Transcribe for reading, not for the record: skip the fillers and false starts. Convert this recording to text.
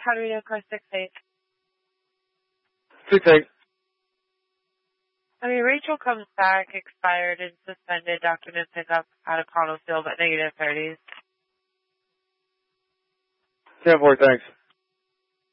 how do we know car 6-8? 6-8. I mean, Rachel comes back, expired and suspended, document pickup out of Connellsville, but -30s. 10-4, thanks.